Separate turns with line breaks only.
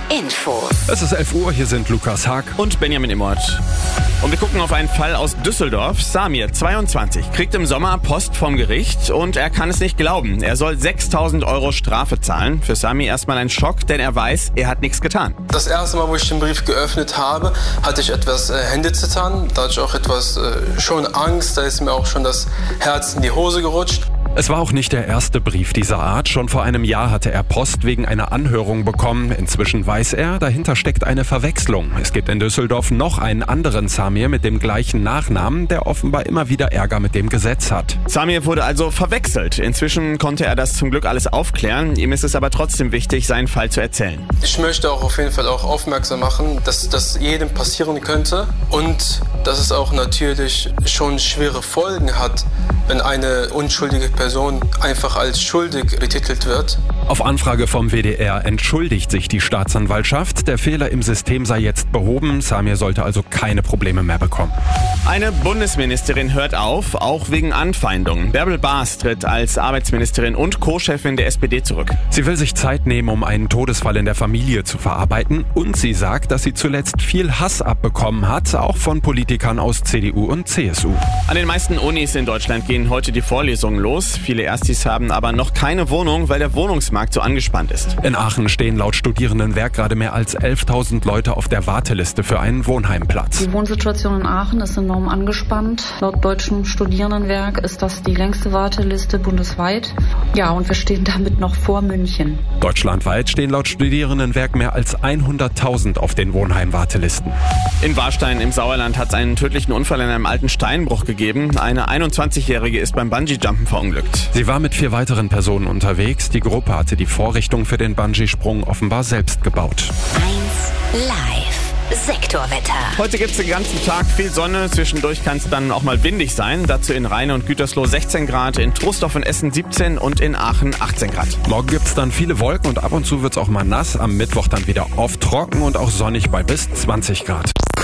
Info.
Es ist 11 Uhr, hier sind Lukas Haag
und Benjamin Immert. Und wir gucken auf einen Fall aus Düsseldorf. Samir, 22, kriegt im Sommer Post vom Gericht und er kann es nicht glauben. Er soll 6.000 € Strafe zahlen. Für Samir erstmal ein Schock, denn er weiß, er hat nichts getan.
Das erste Mal, wo ich den Brief geöffnet habe, hatte ich etwas Händezittern. Da hatte ich auch etwas schon Angst. Da ist mir auch schon das Herz in die Hose gerutscht.
Es war auch nicht der erste Brief dieser Art. Schon vor einem Jahr hatte er Post wegen einer Anhörung bekommen. Inzwischen weiß er, dahinter steckt eine Verwechslung. Es gibt in Düsseldorf noch einen anderen Samir mit dem gleichen Nachnamen, der offenbar immer wieder Ärger mit dem Gesetz hat.
Samir wurde also verwechselt. Inzwischen konnte er das zum Glück alles aufklären. Ihm ist es aber trotzdem wichtig, seinen Fall zu erzählen.
Ich möchte auch auf jeden Fall auch aufmerksam machen, dass das jedem passieren könnte und dass es auch natürlich schon schwere Folgen hat, wenn eine unschuldige Person einfach als schuldig betitelt wird.
Auf Anfrage vom WDR entschuldigt sich die Staatsanwaltschaft. Der Fehler im System sei jetzt behoben. Samir sollte also keine Probleme mehr bekommen.
Eine Bundesministerin hört auf, auch wegen Anfeindungen. Bärbel Baas tritt als Arbeitsministerin und Co-Chefin der SPD zurück.
Sie will sich Zeit nehmen, um einen Todesfall in der Familie zu verarbeiten. Und sie sagt, dass sie zuletzt viel Hass abbekommen hat, auch von Politikern aus CDU und CSU.
An den meisten Unis in Deutschland gehen heute die Vorlesungen los. Viele Erstis haben aber noch keine Wohnung, weil der Wohnungsmarkt so angespannt ist.
In Aachen stehen laut Studierendenwerk gerade mehr als 11.000 Leute auf der Warteliste für einen Wohnheimplatz.
Die Wohnsituation in Aachen ist enorm angespannt. Laut deutschem Studierendenwerk ist das die längste Warteliste bundesweit. Ja, und wir stehen damit noch vor München.
Deutschlandweit stehen laut Studierendenwerk mehr als 100.000 auf den Wohnheim-Wartelisten.
In Warstein im Sauerland hat es einen tödlichen Unfall in einem alten Steinbruch gegeben. Eine 21-Jährige ist beim Bungee-Jumpen verunglückt.
Sie war mit 4 weiteren Personen unterwegs. Die Gruppe hatte die Vorrichtung für den Bungee-Sprung offenbar selbst gebaut.
1 Live. Sektorwetter.
Heute gibt es den ganzen Tag viel Sonne, zwischendurch kann es dann auch mal windig sein. Dazu in Rheine und Gütersloh 16 Grad, in Troisdorf und Essen 17 und in Aachen 18 Grad.
Morgen gibt es dann viele Wolken und ab und zu wird es auch mal nass. Am Mittwoch dann wieder oft trocken und auch sonnig bei bis 20 Grad.